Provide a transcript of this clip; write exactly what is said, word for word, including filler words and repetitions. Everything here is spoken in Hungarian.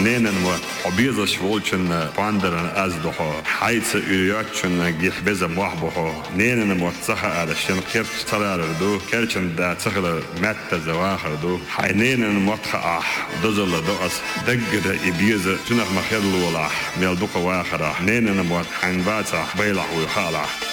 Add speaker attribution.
Speaker 1: nenen mo obiza shvolchen pandaran azdoho haytsa üyatchen gihbeza mahboho nenen mo tsaha ala shin kirch tarardo kerchen da tsakhala matta zawahdo haynenen motha ah dozalla doas daggada ibiza tunah makhadlu wala mel duqa wakhara nenen mo hanbata bayla wa khala